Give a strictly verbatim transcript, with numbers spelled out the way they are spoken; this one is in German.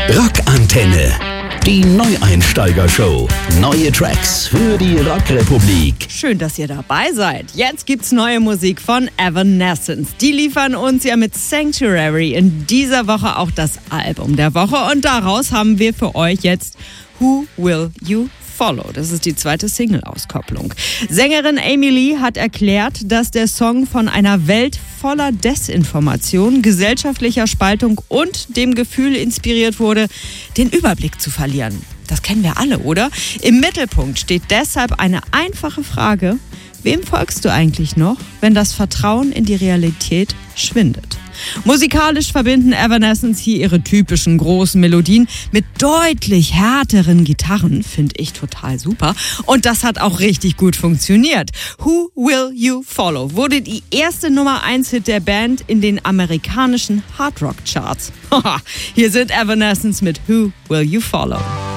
Rockantenne. Die Neueinsteiger-Show. Neue Tracks für die Rockrepublik. Schön, dass ihr dabei seid. Jetzt gibt's neue Musik von Evanescence. Die liefern uns ja mit Sanctuary in dieser Woche auch das Album der Woche. Und daraus haben wir für euch jetzt Who Will You Follow? Das ist die zweite Single-Auskopplung. Sängerin Amy Lee hat erklärt, dass der Song von einer Welt voller Desinformation, gesellschaftlicher Spaltung und dem Gefühl inspiriert wurde, den Überblick zu verlieren. Das kennen wir alle, oder? Im Mittelpunkt steht deshalb eine einfache Frage: Wem folgst du eigentlich noch, wenn das Vertrauen in die Realität schwindet? Musikalisch verbinden Evanescence hier ihre typischen großen Melodien mit deutlich härteren Gitarren, finde ich total super. Und das hat auch richtig gut funktioniert. Who Will You Follow wurde die erste Nummer eins Hit der Band in den amerikanischen Hardrock-Charts. Hier sind Evanescence mit Who Will You Follow.